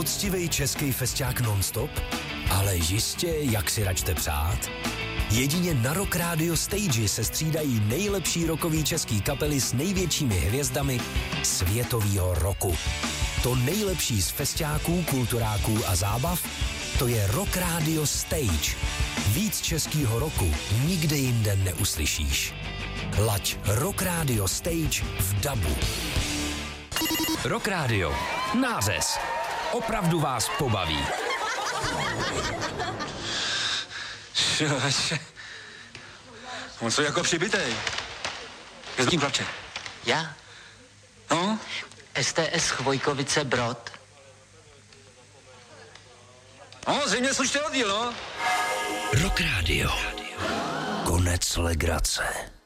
Poctivej český festiák non-stop? Ale jistě, jak si račte přát? Jedině na Rock Radio Stage se střídají nejlepší rockový český kapely s největšími hvězdami světovýho roku. To nejlepší z festiáků, kulturáků a zábav, to je Rock Radio Stage. Víc českýho roku nikde jinde neuslyšíš. Laď Rock Radio Stage v dabu. Rock Radio. Nářez. Opravdu vás pobaví. On co jako přibitej. Je s tím chlapče. Já? No? STS Chvojkovice Brod. No, zřejmě slušný oddíl, no. Rock Radio. Konec legrace.